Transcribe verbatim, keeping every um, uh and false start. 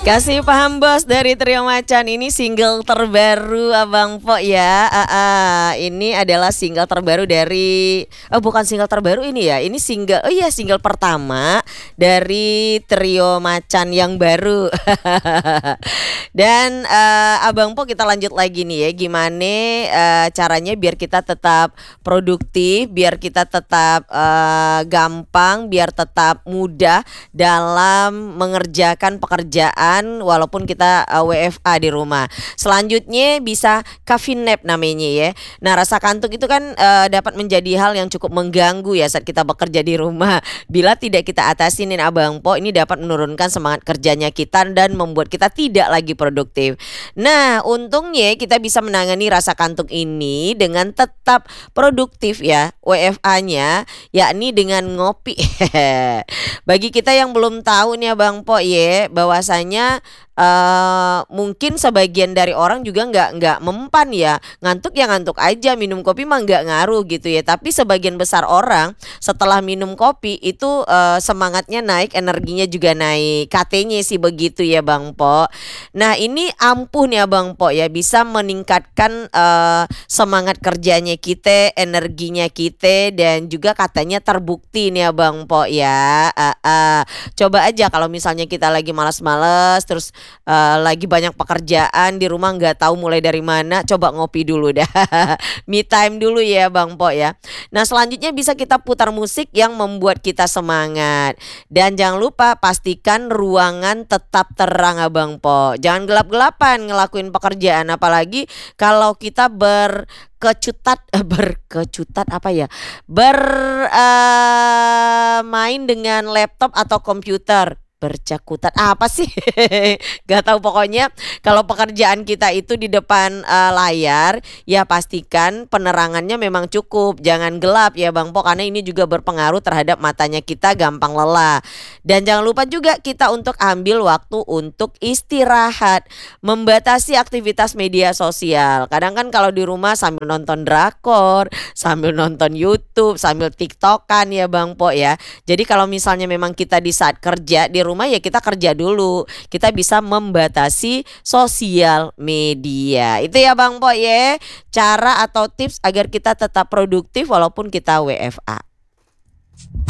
Kasih paham bos dari Trio Macan. Ini single terbaru Abang Po ya. Ah, ah. Ini adalah single terbaru dari Oh bukan single terbaru ini ya. Ini single Oh iya single pertama dari Trio Macan yang baru. Dan eh, Abang Po kita lanjut lagi nih ya. Gimana eh, caranya biar kita tetap produktif, biar kita tetap eh, gampang, biar tetap mudah dalam mengerjakan pekerjaan walaupun kita uh, W F A di rumah. Selanjutnya bisa caffeine nap namanya ya. Nah, rasa kantuk itu kan uh, dapat menjadi hal yang cukup mengganggu ya saat kita bekerja di rumah. Bila tidak kita atasin nih Abang Po, ini dapat menurunkan semangat kerjanya kita dan membuat kita tidak lagi produktif. Nah, untungnya kita bisa menangani rasa kantuk ini dengan tetap produktif ya W F A-nya, yakni dengan ngopi. Bagi kita yang belum tahu nih Abang Po ya, bahwasanya Uh, mungkin sebagian dari orang juga nggak nggak mempan ya, ngantuk ya ngantuk aja, minum kopi mah nggak ngaruh gitu ya. Tapi sebagian besar orang setelah minum kopi itu uh, semangatnya naik, energinya juga naik, katanya sih begitu ya Bang Po. Nah ini ampuh nih Bang Po ya, bisa meningkatkan uh, semangat kerjanya kita, energinya kita, dan juga katanya terbukti nih Bang Po ya. Uh, uh, coba aja kalau misalnya kita lagi malas-malas terus uh, lagi banyak pekerjaan di rumah nggak tahu mulai dari mana, coba ngopi dulu dah. Me time dulu ya Bang Po ya. Nah selanjutnya bisa kita putar musik yang membuat kita semangat. Dan jangan lupa pastikan ruangan tetap terang Abang Po. Jangan gelap-gelapan ngelakuin pekerjaan, apalagi kalau kita berkecutat berkecutat apa ya bermain uh, dengan laptop atau komputer. Bercakutan apa sih? Gak tahu, pokoknya kalau pekerjaan kita itu di depan uh, layar ya pastikan penerangannya memang cukup, jangan gelap ya Bang Po, karena ini juga berpengaruh terhadap matanya kita, gampang lelah. Dan jangan lupa juga kita untuk ambil waktu untuk istirahat, membatasi aktivitas media sosial. Kadang kan kalau di rumah sambil nonton drakor, sambil nonton YouTube, sambil TikTokan ya Bang Po ya. Jadi kalau misalnya memang kita di saat kerja di rumah ya kita kerja dulu, kita bisa membatasi sosial media. Itu ya Bang Po ya, cara atau tips agar kita tetap produktif walaupun kita W F A.